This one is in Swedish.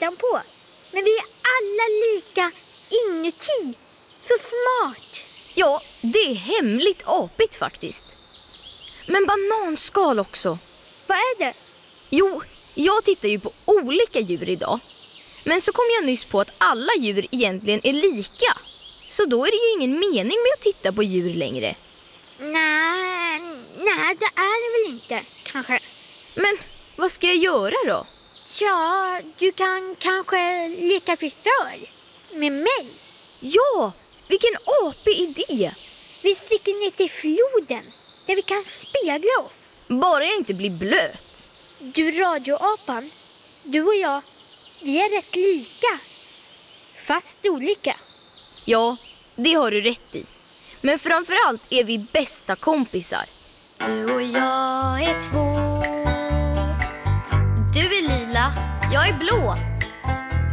utanpå. Men vi är alla lika inuti. Så smart. Ja, det är hemligt apigt faktiskt. Men bananskal också. Vad är det? Jo, jag tittar ju på olika djur idag. Men så kom jag nyss på att alla djur egentligen är lika. Så då är det ju ingen mening med att titta på djur längre. Nej, det är det väl inte, kanske. Men vad ska jag göra då? Ja, du kan kanske leka frisör med mig. Ja, vilken AP-idé! Vi sticker ner till floden där vi kan spegla oss. Bara jag inte blir blöt. Du radioapan, du och jag, vi är rätt lika. Fast olika. Ja, det har du rätt i. Men framförallt är vi bästa kompisar. Du och jag är två. Du är lila, jag är blå.